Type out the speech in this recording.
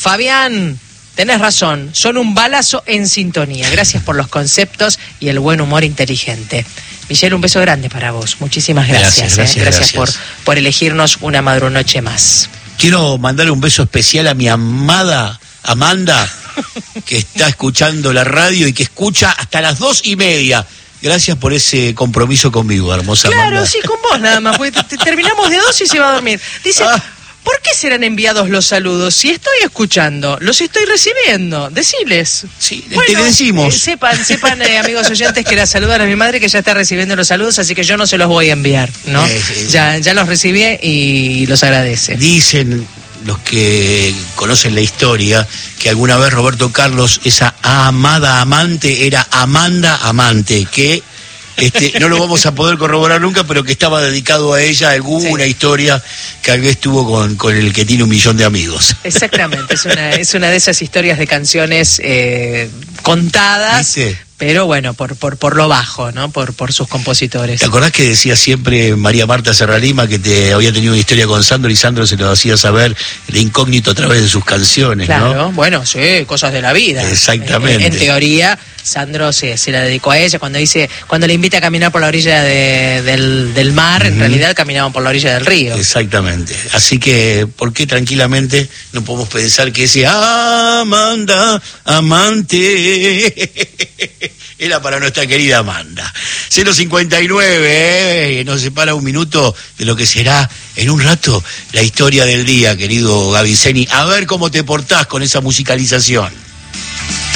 Fabián, tenés razón, son un balazo en sintonía. Gracias por los conceptos y el buen humor inteligente. Michelle, un beso grande para vos. Muchísimas gracias. Gracias por elegirnos una madrunoche más. Quiero mandarle un beso especial a mi amada Amanda, que está escuchando la radio y que escucha hasta las 2:30. Gracias por ese compromiso conmigo, hermosa Amanda. Claro, sí, con vos nada más, porque terminamos de 2 y se va a dormir. Dice, ¿por qué serán enviados los saludos? Si estoy escuchando, los estoy recibiendo. Deciles. Sí, bueno, te decimos. Sepan, amigos oyentes, que la saludan a mi madre, que ya está recibiendo los saludos, así que yo no se los voy a enviar, ¿no? Ya los recibí y los agradece. Dicen los que conocen la historia que alguna vez Roberto Carlos, esa amada amante, era Amanda Amante, que no lo vamos a poder corroborar nunca, pero que estaba dedicado a ella alguna historia que tal vez tuvo con el que tiene 1 millón de amigos. Exactamente, es una de esas historias de canciones contadas. ¿Viste? Pero bueno, por lo bajo, ¿no? Por sus compositores. ¿Te acordás que decía siempre María Marta Serralima que te había tenido una historia con Sandro y Sandro se lo hacía saber de incógnito a través de sus canciones, claro, ¿no? Bueno, sí, cosas de la vida. Exactamente. En teoría, Sandro se la dedicó a ella cuando le invita a caminar por la orilla del mar, en realidad caminaban por la orilla del río. Exactamente. Así que, ¿por qué tranquilamente no podemos pensar que ese Amanda, amante, era para nuestra querida Amanda? 0:59, nos separa 1 minuto de lo que será en un rato la historia del día, querido Gaviceni. A ver cómo te portás con esa musicalización.